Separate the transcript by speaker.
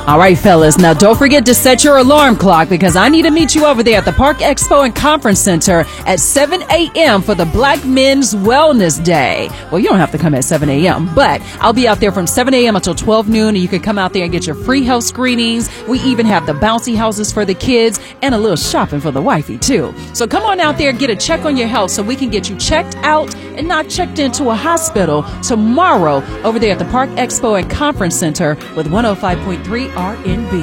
Speaker 1: All right, fellas. Now, don't forget to set your alarm clock because I need to meet you over there at the Park Expo and Conference Center at 7 a.m. for the Black Men's Wellness Day. Well, you don't have to come at 7 a.m., but I'll be out there from 7 a.m. until 12 noon, and you can come out there and get your free health screenings. We even have the bouncy houses for the kids and a little shopping for the wifey, too. So come on out there and get a check on your health so we can get you checked out and not checked into a hospital tomorrow over there at the Park Expo and Conference Center with 105.3 RNB.